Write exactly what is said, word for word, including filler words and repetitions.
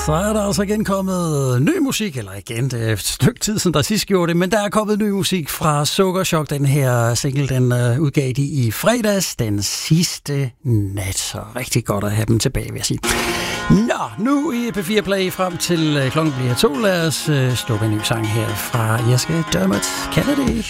så er der altså igen kommet ny musik, eller igen, det er et stykke tid siden, der sidst gjorde det, men der er kommet ny musik fra Sukkerchok. Den her single, den uh, udgav de i fredags, den sidste nat, så rigtig godt at have dem tilbage, vil jeg sige. Nå, nu i P fire Play frem til uh, klokken bliver to, lad os uh, stå med en ny sang her fra Jerske Dermot Kennedy.